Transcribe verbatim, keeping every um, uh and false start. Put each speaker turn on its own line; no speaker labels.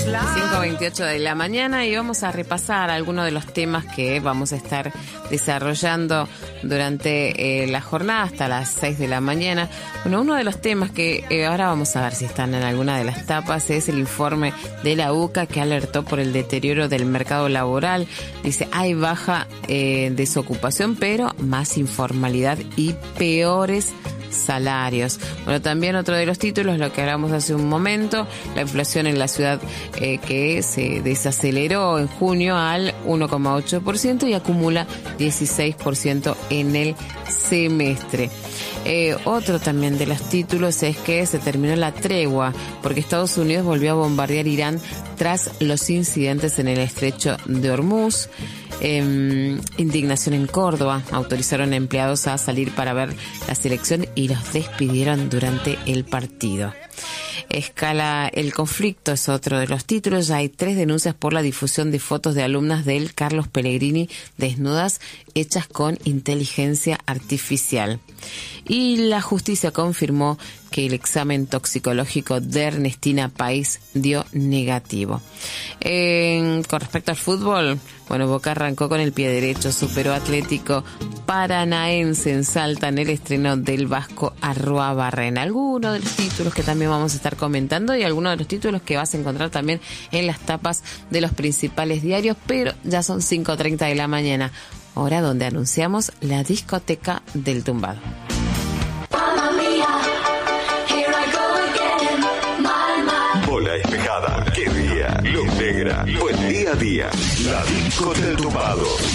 cinco veintiocho de la mañana y vamos a repasar algunos de los temas que vamos a estar desarrollando durante eh, la jornada hasta las seis de la mañana. Bueno, uno de los temas que eh, ahora vamos a ver si están en alguna de las tapas es el informe de la U C A que alertó por el deterioro del mercado laboral. Dice, hay baja eh, desocupación, pero más informalidad y peores salarios. Bueno, también otro de los títulos, lo que hablamos hace un momento, la inflación en la ciudad eh, que se desaceleró en junio al uno coma ocho por ciento y acumula dieciséis por ciento en el semestre. Eh, otro también de los títulos es que se terminó la tregua porque Estados Unidos volvió a bombardear Irán tras los incidentes en el estrecho de Hormuz. Eh, indignación en Córdoba, autorizaron a empleados a salir para ver la selección y los despidieron durante el partido. Escala el conflicto, es otro de los títulos. Ya hay tres denuncias por la difusión de fotos de alumnas del Carlos Pellegrini desnudas hechas con inteligencia artificial. Y la justicia confirmó que el examen toxicológico de Ernestina País dio negativo. Eh, con respecto al fútbol, bueno, Boca arrancó con el pie derecho, superó Atlético Paranaense en Salta en el estreno del Vasco Arruabarrena. Algunos de los títulos que también vamos a estar comentando y algunos de los títulos que vas a encontrar también en las tapas de los principales diarios, pero ya son cinco treinta de la mañana, hora donde anunciamos la discoteca del tumbado.
Bola despejada, qué día, luz negra, buen día a día. La disco del tumbado.